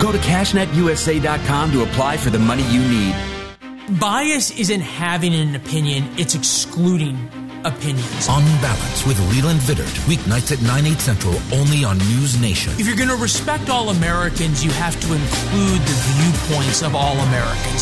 Go to CashNetUSA.com to apply for the money you need. Bias isn't having an opinion, it's excluding opinions. On Balance with Leland Vittert, weeknights at 9/8 Central, only on News Nation. If you're going to respect all Americans, you have to include the viewpoints of all Americans.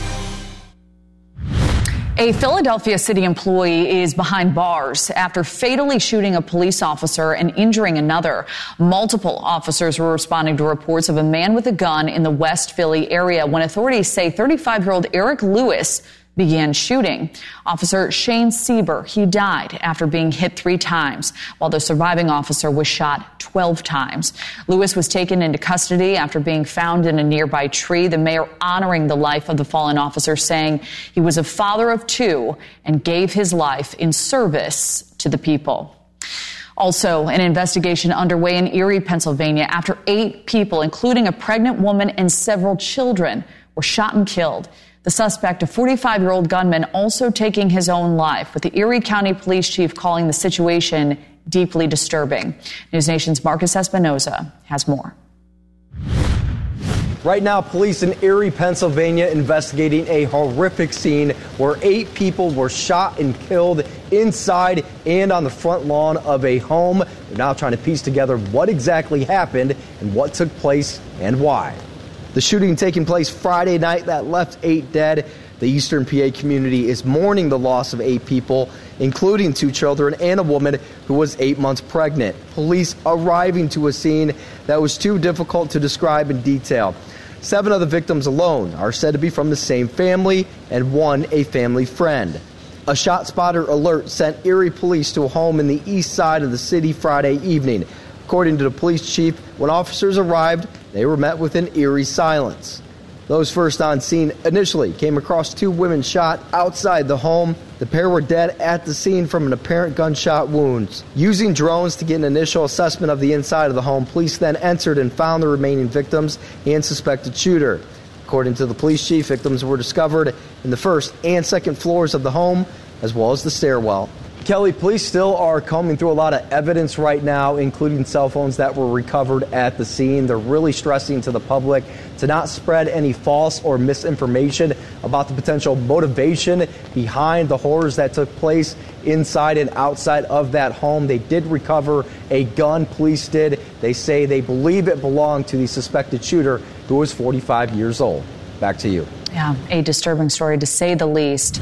A Philadelphia city employee is behind bars after fatally shooting a police officer and injuring another. Multiple officers were responding to reports of a man with a gun in the West Philly area when authorities say 35-year-old Eric Lewis began shooting. Officer Shane Sieber, he died after being hit 3 times, while the surviving officer was shot 12 times. Lewis was taken into custody after being found in a nearby tree. The mayor honoring the life of the fallen officer, saying he was a father of 2 and gave his life in service to the people. Also, an investigation underway in Erie, Pennsylvania, after 8 people, including a pregnant woman and several children, were shot and killed. The suspect, a 45-year-old gunman, also taking his own life, with the Erie County Police Chief calling the situation deeply disturbing. News Nation's Marcus Espinoza has more. Right now, police in Erie, Pennsylvania, investigating a horrific scene where 8 people were shot and killed inside and on the front lawn of a home. They're now trying to piece together what exactly happened and what took place and why. The shooting taking place Friday night that left 8 dead. The Eastern PA community is mourning the loss of 8 people, including 2 children and a woman who was 8 months pregnant. Police arriving to a scene that was too difficult to describe in detail. 7 of the victims alone are said to be from the same family, and 1 a family friend. A shot spotter alert sent Erie police to a home in the east side of the city Friday evening. According to the police chief, when officers arrived, they were met with an eerie silence. Those first on scene initially came across 2 women shot outside the home. The pair were dead at the scene from an apparent gunshot wounds. Using drones to get an initial assessment of the inside of the home, police then entered and found the remaining victims and suspected shooter. According to the police chief, victims were discovered in the first and second floors of the home, as well as the stairwell. Kelly, police still are combing through a lot of evidence right now, including cell phones that were recovered at the scene. They're really stressing to the public to not spread any false or misinformation about the potential motivation behind the horrors that took place inside and outside of that home. They did recover a gun, police did. They say they believe it belonged to the suspected shooter, who was 45 years old. Back to you. Yeah, a disturbing story to say the least.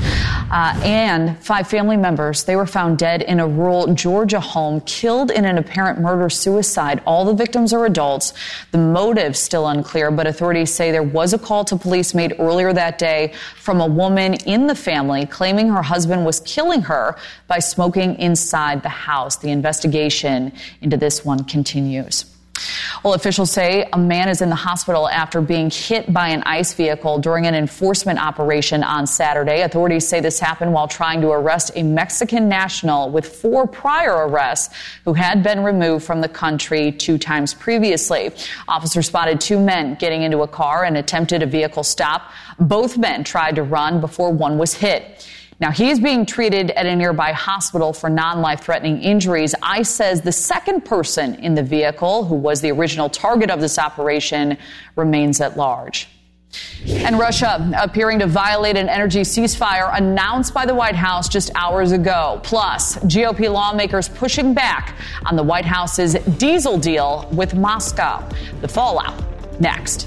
And 5 family members, they were found dead in a rural Georgia home, killed in an apparent murder-suicide. All the victims are adults. The motive still unclear, but authorities say there was a call to police made earlier that day from a woman in the family claiming her husband was killing her by smoking inside the house. The investigation into this one continues. Well, officials say a man is in the hospital after being hit by an ICE vehicle during an enforcement operation on Saturday. Authorities say this happened while trying to arrest a Mexican national with 4 prior arrests who had been removed from the country 2 times previously. Officers spotted 2 men getting into a car and attempted a vehicle stop. Both men tried to run before one was hit. Now, he is being treated at a nearby hospital for non-life-threatening injuries. ICE says the second person in the vehicle, who was the original target of this operation, remains at large. And Russia appearing to violate an energy ceasefire announced by the White House just hours ago. Plus, GOP lawmakers pushing back on the White House's diesel deal with Moscow. The fallout next.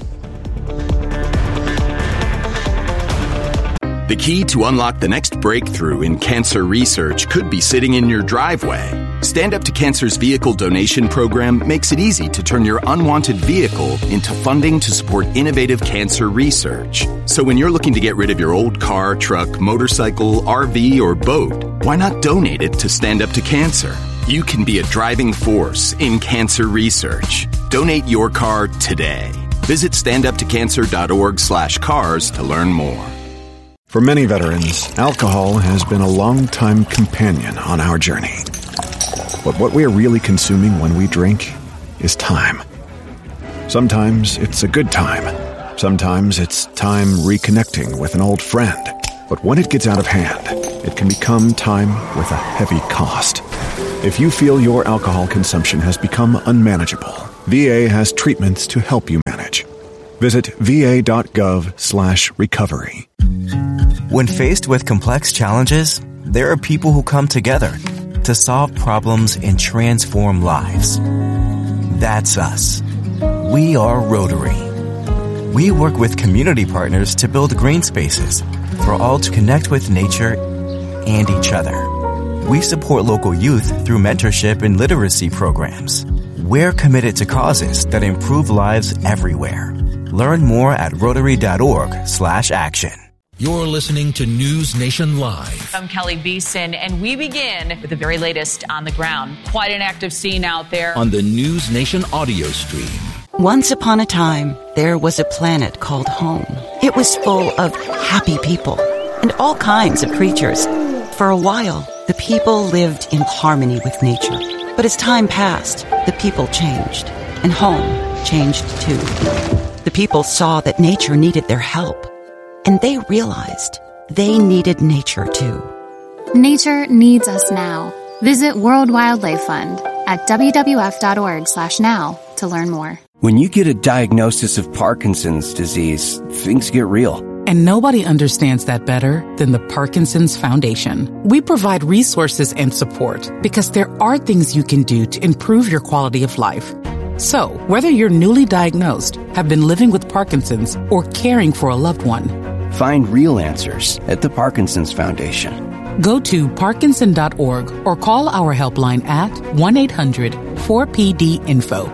The key to unlock the next breakthrough in cancer research could be sitting in your driveway. Stand Up to Cancer's vehicle donation program makes it easy to turn your unwanted vehicle into funding to support innovative cancer research. So when you're looking to get rid of your old car, truck, motorcycle, RV, or boat, why not donate it to Stand Up to Cancer? You can be a driving force in cancer research. Donate your car today. Visit standuptocancer.org/cars to learn more. For many veterans, alcohol has been a long-time companion on our journey. But what we are really consuming when we drink is time. Sometimes it's a good time. Sometimes it's time reconnecting with an old friend. But when it gets out of hand, it can become time with a heavy cost. If you feel your alcohol consumption has become unmanageable, VA has treatments to help you manage. Visit va.gov/recovery. When faced with complex challenges, there are people who come together to solve problems and transform lives. That's us. We are Rotary. We work with community partners to build green spaces for all to connect with nature and each other. We support local youth through mentorship and literacy programs. We're committed to causes that improve lives everywhere. Learn more at Rotary.org/action. You're listening to News Nation Live. I'm Kelly Beeson, and we begin with the very latest on the ground. Quite an active scene out there. On the News Nation audio stream. Once upon a time, there was a planet called home. It was full of happy people and all kinds of creatures. For a while, the people lived in harmony with nature. But as time passed, the people changed, and home changed too. The people saw that nature needed their help, and they realized they needed nature too. Nature needs us now. Visit World Wildlife Fund at WWF.org/now to learn more. When you get a diagnosis of Parkinson's disease, things get real. And nobody understands that better than the Parkinson's Foundation. We provide resources and support because there are things you can do to improve your quality of life. So, whether you're newly diagnosed, have been living with Parkinson's, or caring for a loved one, find real answers at the Parkinson's Foundation. Go to Parkinson.org or call our helpline at 1-800-4PD-INFO.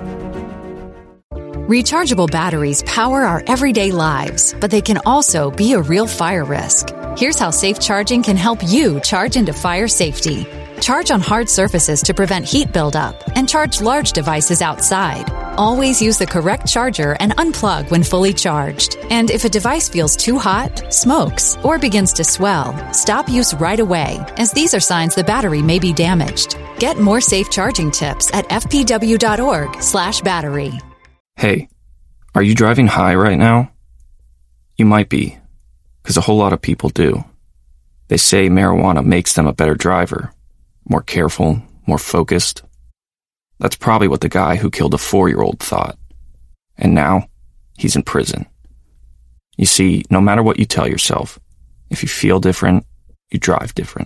Rechargeable batteries power our everyday lives, but they can also be a real fire risk. Here's how safe charging can help you charge into fire safety. Charge on hard surfaces to prevent heat buildup, and charge large devices outside. Always use the correct charger and unplug when fully charged. And if a device feels too hot, smokes, or begins to swell, stop use right away, as these are signs the battery may be damaged. Get more safe charging tips at fpw.org/battery. Hey, are you driving high right now? You might be, because a whole lot of people do. They say marijuana makes them a better driver, more careful, more focused. That's probably what the guy who killed a 4-year-old thought. And now, he's in prison. You see, no matter what you tell yourself, if you feel different, you drive different.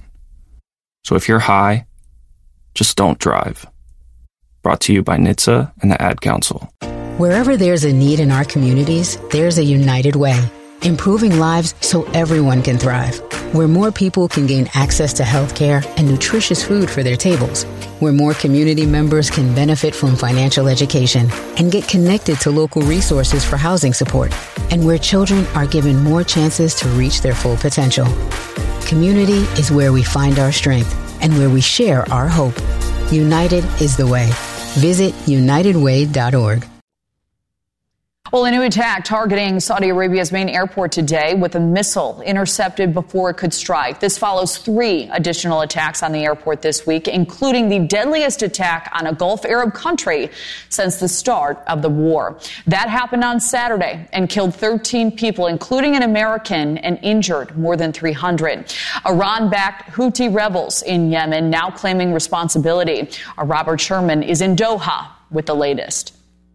So if you're high, just don't drive. Brought to you by NHTSA and the Ad Council. Wherever there's a need in our communities, there's a United Way, improving lives so everyone can thrive. Where more people can gain access to health care and nutritious food for their tables. Where more community members can benefit from financial education and get connected to local resources for housing support. And where children are given more chances to reach their full potential. Community is where we find our strength and where we share our hope. United is the way. Visit unitedway.org. Well, a new attack targeting Saudi Arabia's main airport today with a missile intercepted before it could strike. This follows 3 additional attacks on the airport this week, including the deadliest attack on a Gulf Arab country since the start of the war. That happened on Saturday and killed 13 people, including an American, and injured more than 300. Iran-backed Houthi rebels in Yemen now claiming responsibility. Our Robert Sherman is in Doha with the latest.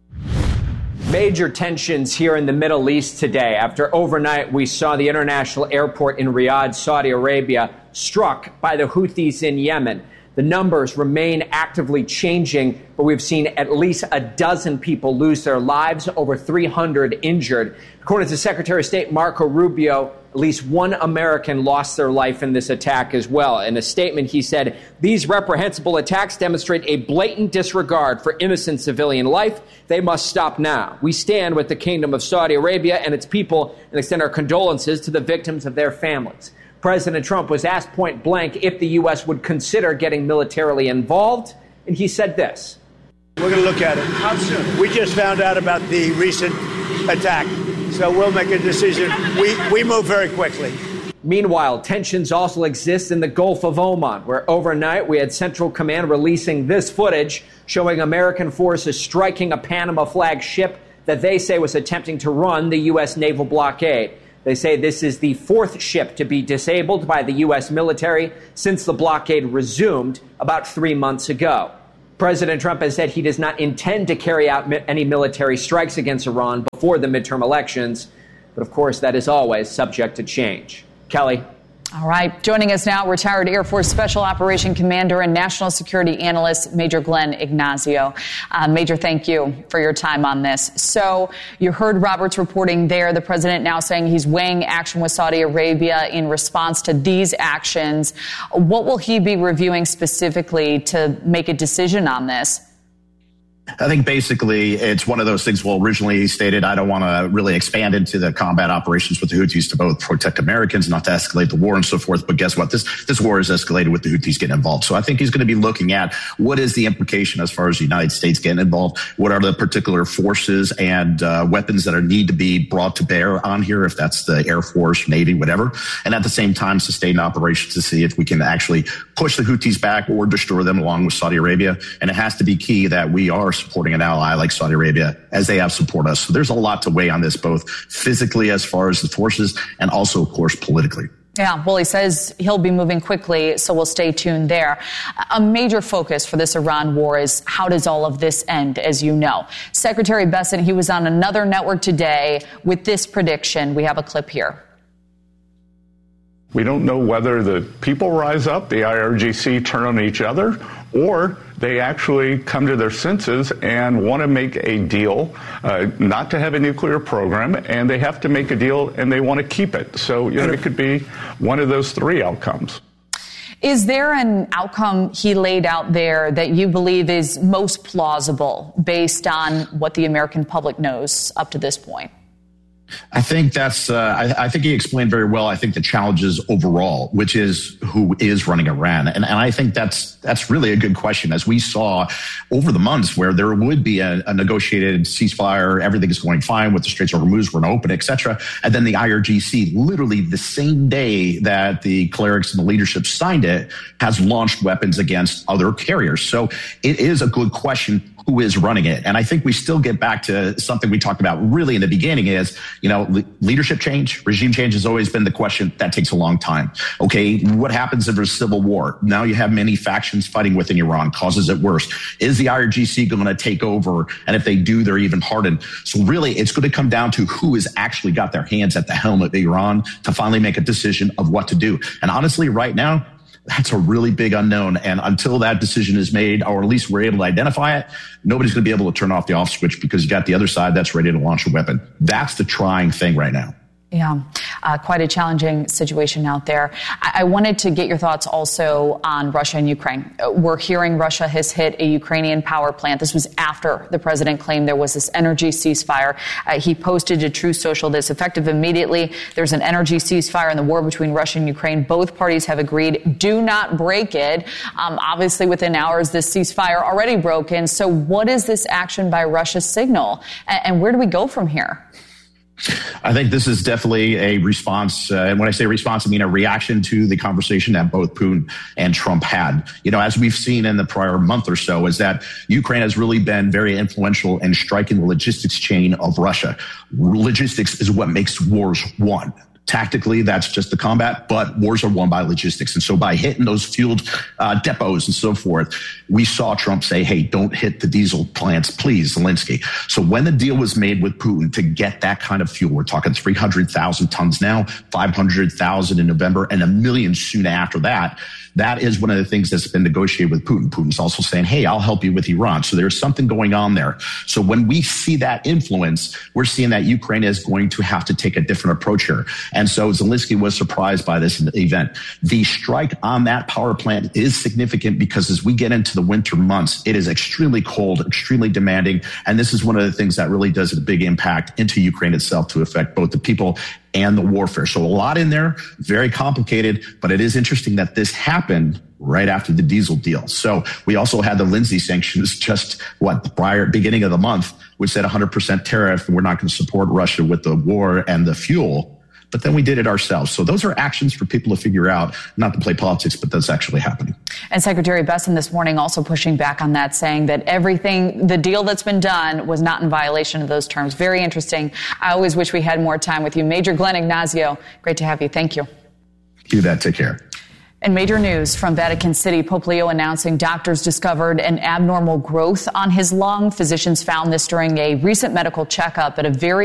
Major tensions here in the Middle East today after overnight we saw the international airport in Riyadh, Saudi Arabia, struck by the Houthis in Yemen. The numbers remain actively changing, but we've seen at least a dozen people lose their lives, over 300 injured. According to Secretary of State Marco Rubio, at least 1 American lost their life in this attack as well. In a statement, he said, "These reprehensible attacks demonstrate a blatant disregard for innocent civilian life. They must stop now. We stand with the Kingdom of Saudi Arabia and its people and extend our condolences to the victims of their families." President Trump was asked point blank if the U.S. would consider getting militarily involved, and he said this. We're going to look at it. How soon? We just found out about the recent attack, so we'll make a decision. We move very quickly. Meanwhile, tensions also exist in the Gulf of Oman, where overnight we had Central Command releasing this footage showing American forces striking a Panama flag ship that they say was attempting to run the U.S. naval blockade. They say this is the 4th ship to be disabled by the U.S. military since the blockade resumed about 3 months ago. President Trump has said he does not intend to carry out any military strikes against Iran before the midterm elections. But, of course, that is always subject to change. Kelly. All right. Joining us now, retired Air Force Special Operation Commander and National Security Analyst, Major Glenn Ignazio. Major, thank you for your time on this. So you heard Roberts reporting there, the president now saying he's weighing action with Saudi Arabia in response to these actions. What will he be reviewing specifically to make a decision on this? I think basically it's one of those things. Well, originally he stated, I don't want to really expand into the combat operations with the Houthis to both protect Americans, not to escalate the war and so forth. But guess what? This war is escalated with the Houthis getting involved. So I think he's going to be looking at what is the implication as far as the United States getting involved? What are the particular forces and weapons that need to be brought to bear on here, if that's the Air Force, Navy, whatever. And at the same time, sustain operations to see if we can actually push the Houthis back or destroy them along with Saudi Arabia. And it has to be key that we are supporting an ally like Saudi Arabia as they have supported us. So there's a lot to weigh on this, both physically as far as the forces and also, of course, politically. Yeah, well, he says he'll be moving quickly, so we'll stay tuned there. A major focus for this Iran war is how does all of this end, as you know. Secretary Bessent, he was on another network today with this prediction. We have a clip here. We don't know whether the people rise up, the IRGC turn on each other, or they actually come to their senses and want to make a deal not to have a nuclear program, and they have to make a deal and they want to keep it. So it could be one of those three outcomes. Is there an outcome he laid out there that you believe is most plausible based on what the American public knows up to this point? I think that's, I think he explained very well, I think the challenges overall, which is who is running Iran. And I think that's really a good question. As we saw over the months where there would be a negotiated ceasefire, everything is going fine with the Straits of Hormuz were open, et cetera. And then the IRGC, literally the same day that the clerics and the leadership signed it, has launched weapons against other carriers. So it is a good question. Who is running it? And I think we still get back to something we talked about really in the beginning is, leadership change, regime change has always been the question. That takes a long time. Okay, what happens if there's civil war? Now you have many factions fighting within Iran, causes it worse. Is the IRGC going to take over? And if they do, they're even hardened. So really, it's going to come down to who has actually got their hands at the helm of Iran to finally make a decision of what to do. And honestly, right now, that's a really big unknown. And until that decision is made, or at least we're able to identify it, nobody's going to be able to turn off the off switch because you got the other side that's ready to launch a weapon. That's the trying thing right now. Yeah, quite a challenging situation out there. I wanted to get your thoughts also on Russia and Ukraine. We're hearing Russia has hit a Ukrainian power plant. This was after the president claimed there was this energy ceasefire. He posted to Truth Social this effective immediately. There's an energy ceasefire in the war between Russia and Ukraine. Both parties have agreed, do not break it. Obviously, within hours, this ceasefire already broken. So what is this action by Russia signal? And where do we go from here? I think this is definitely a response. And when I say response, I mean a reaction to the conversation that both Putin and Trump had. As we've seen in the prior month or so, is that Ukraine has really been very influential in striking the logistics chain of Russia. Logistics is what makes wars won. Tactically, that's just the combat, but wars are won by logistics. And so by hitting those fueled depots and so forth, we saw Trump say, hey, don't hit the diesel plants, please, Zelensky. So when the deal was made with Putin to get that kind of fuel, we're talking 300,000 tons now, 500,000 in November, and 1 million soon after that. That is one of the things that's been negotiated with Putin. Putin's also saying, hey, I'll help you with Iran. So there's something going on there. So when we see that influence, we're seeing that Ukraine is going to have to take a different approach here. And so Zelensky was surprised by this event. The strike on that power plant is significant because as we get into the winter months, it is extremely cold, extremely demanding. And this is one of the things that really does a big impact into Ukraine itself to affect both the people and the warfare. So a lot in there, very complicated, but it is interesting that this happened right after the diesel deal. So we also had the Lindsey sanctions just prior beginning of the month, which said 100% tariff. And we're not going to support Russia with the war and the fuel. But then we did it ourselves. So those are actions for people to figure out, not to play politics, but that's actually happening. And Secretary Bessent this morning also pushing back on that, saying that the deal that's been done was not in violation of those terms. Very interesting. I always wish we had more time with you. Major Glenn Ignazio, great to have you. Thank you. Do that. Take care. And major news from Vatican City, Pope Leo announcing doctors discovered an abnormal growth on his lung. Physicians found this during a recent medical checkup at a very